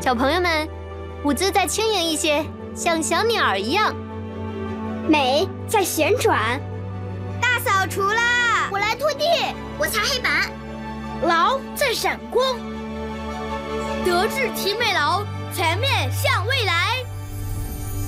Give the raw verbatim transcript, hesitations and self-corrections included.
小朋友们，舞姿再轻盈一些，像小鸟儿一样。 美在旋转。 大扫除啦！ 我来拖地，我擦黑板。 劳在闪光。德智体美劳，全面向未来。